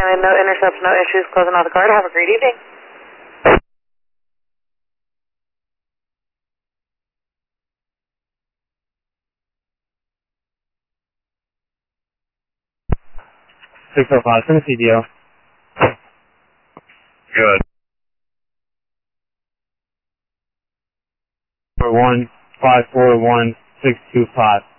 No intercepts, no issues, closing out the card. Have a great evening. CDO. Good. 1541625.